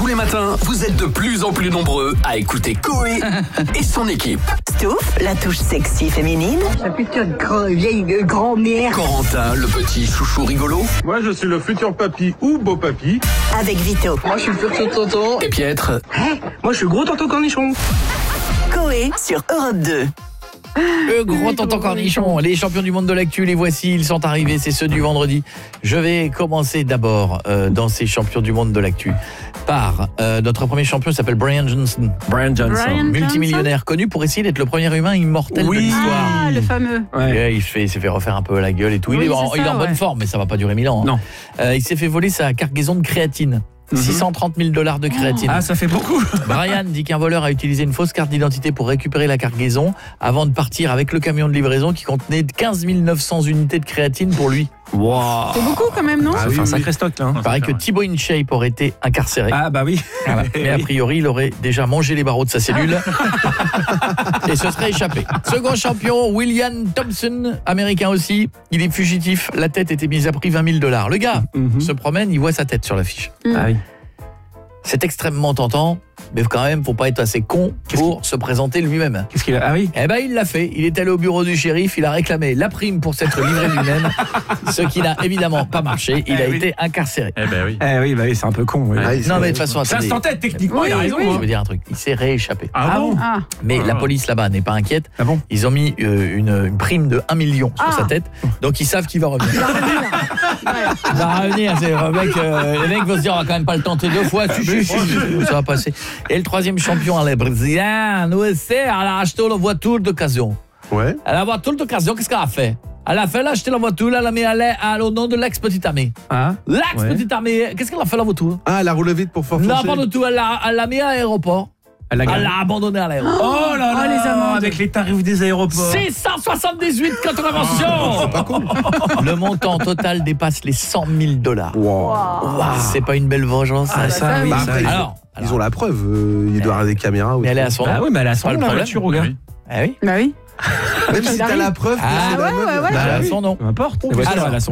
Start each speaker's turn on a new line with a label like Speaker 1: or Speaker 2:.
Speaker 1: les matins, vous êtes de plus en plus nombreux à écouter Coé et son équipe.
Speaker 2: Stouff, la touche sexy féminine.
Speaker 3: Ça putain de vieille grand-mère.
Speaker 1: Corentin, le petit chouchou rigolo.
Speaker 4: Moi, je suis le futur papy ou beau papy.
Speaker 2: Avec Vito.
Speaker 3: Moi, je suis le futur tonton.
Speaker 1: Et Pietre.
Speaker 3: Moi, je suis le gros tonton cornichon.
Speaker 2: Coé sur Europe 2.
Speaker 5: Le gros tonton cornichon, les champions du monde de l'actu, les voici, ils sont arrivés, c'est ceux du vendredi. Je vais commencer d'abord dans ces champions du monde de l'actu par notre premier champion s'appelle Brian Johnson.
Speaker 6: Brian Johnson.
Speaker 5: Multimillionnaire, connu pour essayer d'être le premier humain immortel de l'histoire.
Speaker 7: Ah, le fameux.
Speaker 5: Ouais. Il s'est fait refaire un peu la gueule et tout. Il est en bonne forme, mais ça va pas durer 1000 ans.
Speaker 6: Non.
Speaker 5: Il s'est fait voler sa cargaison de créatine. $630 000 de créatine.
Speaker 6: Ah, ça fait beaucoup.
Speaker 5: Brian dit qu'un voleur a utilisé une fausse carte d'identité pour récupérer la cargaison avant de partir avec le camion de livraison qui contenait 15 900 unités de créatine pour lui.
Speaker 6: Wow.
Speaker 7: C'est beaucoup quand même, non?
Speaker 6: Ça fait un sacré stock là.
Speaker 5: Il paraît que Thibaut InShape aurait été incarcéré.
Speaker 6: Ah bah oui.
Speaker 5: Voilà. Mais a priori, il aurait déjà mangé les barreaux de sa cellule et se serait échappé. Second champion, William Thompson, américain aussi. Il est fugitif. La tête était mise à prix $20 000. Le gars se promène, il voit sa tête sur l'affiche.
Speaker 6: Ah oui.
Speaker 5: C'est extrêmement tentant, mais quand même, faut pas être assez con pour se présenter lui-même.
Speaker 6: Qu'est-ce qu'il a? Ah oui.
Speaker 5: Eh ben, il l'a fait. Il est allé au bureau du shérif, il a réclamé la prime pour s'être livré lui-même, ce qui n'a évidemment pas marché. Il a été incarcéré.
Speaker 6: Eh ben oui. Eh oui, bah oui, c'est un peu con. Oui.
Speaker 5: Non, mais de toute façon,
Speaker 6: Ça
Speaker 5: attendez.
Speaker 6: se tentait techniquement, il a raison.
Speaker 5: Je veux dire un truc, il s'est rééchappé.
Speaker 6: Ah bon?
Speaker 7: Ah.
Speaker 5: Mais la police là-bas n'est pas inquiète.
Speaker 6: Ah bon?
Speaker 5: Ils ont mis une prime de 1 million sur sa tête, donc ils savent qu'il va revenir. Il va revenir, c'est le mec va se dire on va quand même pas le tenter deux fois, ça va passer. Et le troisième champion, elle est brésilienne, elle a acheté la voiture d'occasion.
Speaker 4: Ouais.
Speaker 5: La voiture d'occasion, qu'est-ce qu'elle a fait? Elle a acheté la voiture, elle a mis au nom de l'ex-petite amie.
Speaker 6: Ah.
Speaker 5: L'ex-petite amie, qu'est-ce qu'elle a fait la voiture?
Speaker 4: Ah, elle a roulé vite pour faire
Speaker 5: Non,
Speaker 4: foncer.
Speaker 5: pas du tout, elle l'a mis à l'aéroport. Elle l'a abandonné à l'aéroport.
Speaker 6: Oh là là,
Speaker 7: les amendes.
Speaker 6: avec les tarifs des aéroports.
Speaker 5: 678 contraventions.
Speaker 4: C'est pas con.
Speaker 5: Le montant total dépasse les $100 000.
Speaker 4: Wow.
Speaker 5: C'est pas une belle vengeance.
Speaker 7: Ah,
Speaker 5: ça.
Speaker 7: bah, ça, oui.
Speaker 4: Bah, après,
Speaker 5: Alors,
Speaker 4: ils ont la preuve. Il doit y avoir des caméras.
Speaker 5: mais elle est à son nom.
Speaker 6: Ah oui, mais elle a son
Speaker 5: Pas le
Speaker 6: nom, la
Speaker 5: problème.
Speaker 6: voiture, au gars.
Speaker 5: Ah oui.
Speaker 7: Bah oui.
Speaker 4: Même si t'as la preuve. que
Speaker 5: Ah,
Speaker 4: c'est la
Speaker 7: ouais,
Speaker 4: meuf,
Speaker 7: ouais, ouais.
Speaker 5: Elle a son nom.
Speaker 6: Peu importe.
Speaker 5: Alors,
Speaker 6: elle a son